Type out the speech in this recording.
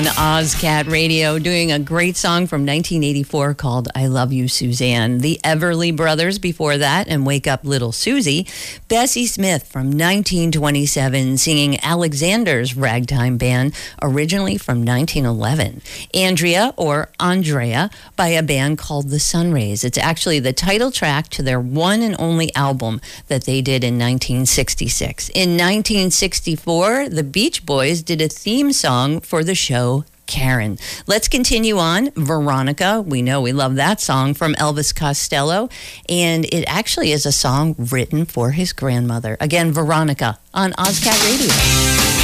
Ozcat Radio doing a great song from 1984 called I Love You, Suzanne. The Everly Brothers before that, and Wake Up Little Susie. Bessie Smith from 1927 singing Alexander's Ragtime Band, originally from 1911. Andrea, or Andrea, by a band called the Sunrays. It's actually the title track to their one and only album that they did in 1966. In 1964, the Beach Boys did a theme song for the show Karen. Let's continue on. Veronica, we know we love that song from Elvis Costello, and it actually is a song written for his grandmother. Again, Veronica on Ozcat Radio.